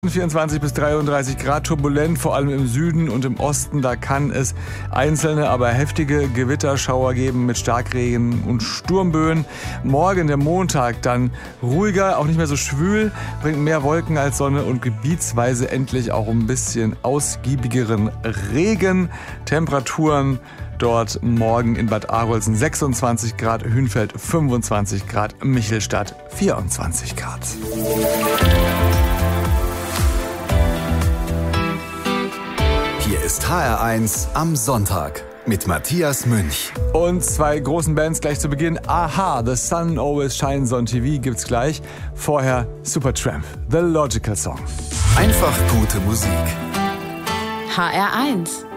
24 bis 33 Grad, turbulent, vor allem im Süden und im Osten. Da kann es einzelne, aber heftige Gewitterschauer geben mit Starkregen und Sturmböen. Morgen, der Montag, dann ruhiger, auch nicht mehr so schwül, bringt mehr Wolken als Sonne und gebietsweise endlich auch ein bisschen ausgiebigeren Regen. Temperaturen dort morgen in Bad Arolsen 26 Grad, Hünfeld 25 Grad, Michelstadt 24 Grad. Hier ist HR1 am Sonntag mit Matthias Münch. Und zwei großen Bands gleich zu Beginn. Aha, The Sun Always Shines on TV gibt's gleich. Vorher Supertramp, The Logical Song. Einfach gute Musik. HR1